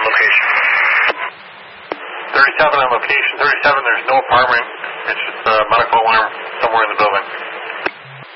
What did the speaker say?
location. 37 on location. 37, there's no apartment. It's just a medical alarm somewhere in the building.